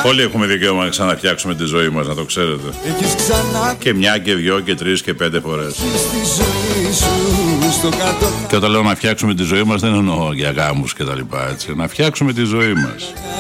Όλοι έχουμε δικαίωμα να ξαναφτιάξουμε τη ζωή μας, να το ξέρετε. Και μια και δυο και τρεις και 5 φορές. Και όταν λέω να φτιάξουμε τη ζωή μας δεν εννοώ για γάμους και τα λοιπά, έτσι. Να φτιάξουμε τη ζωή μας.